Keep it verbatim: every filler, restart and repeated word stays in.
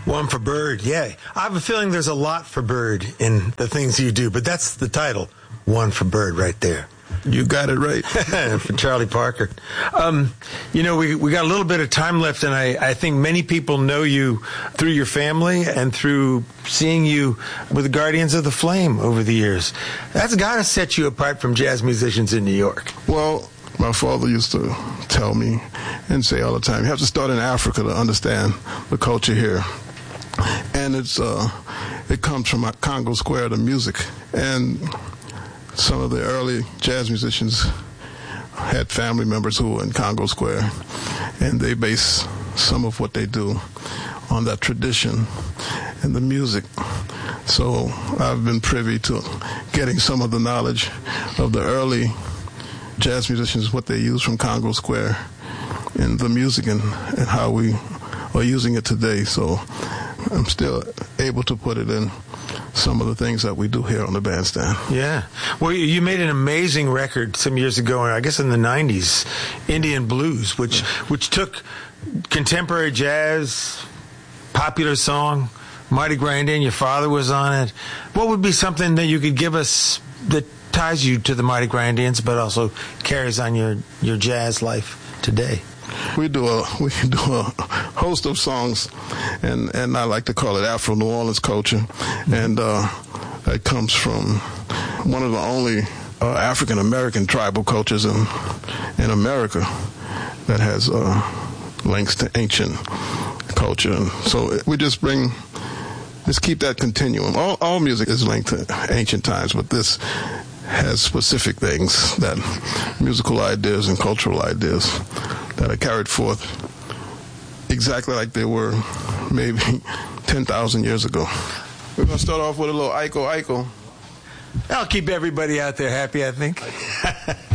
One for Bird, yeah. I have a feeling there's a lot for Bird in the things you do, but that's the title, One for Bird, right there. You got it right. For Charlie Parker. Um, you know, we, we got a little bit of time left, and I, I think many people know you through your family and through seeing you with the Guardians of the Flame over the years. That's got to set you apart from jazz musicians in New York. Well, my father used to tell me and say all the time, you have to start in Africa to understand the culture here. And it's uh, it comes from Congo Square, the music. And some of the early jazz musicians had family members who were in Congo Square, and they base some of what they do on that tradition and the music. So I've been privy to getting some of the knowledge of the early jazz musicians, what they use from Congo Square in the music and, and how we are using it today. So I'm still able to put it in some of the things that we do here on the bandstand. Yeah. Well, you made an amazing record some years ago, I guess in the nineties, Indian Blues, which which took contemporary jazz, popular song, Mardi Gras Indian, your father was on it. What would be something that you could give us that ties you to the Mardi Gras Indians, but also carries on your, your jazz life today? We do a we do a host of songs, and, and I like to call it Afro New Orleans culture, mm-hmm. and uh, it comes from one of the only uh, African American tribal cultures in in America that has uh, links to ancient culture, and so we just bring just keep that continuum. All all music is linked to ancient times, but this has specific things, that musical ideas and cultural ideas that are carried forth exactly like they were maybe ten thousand years ago. We're going to start off with a little Iko Iko. That'll keep everybody out there happy, I think.